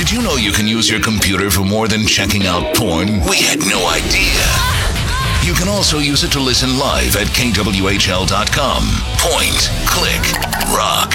Did you know you can use your computer for more than checking out porn? We had no idea. You can also use it to listen live at kwhl.com. Point, click, rock.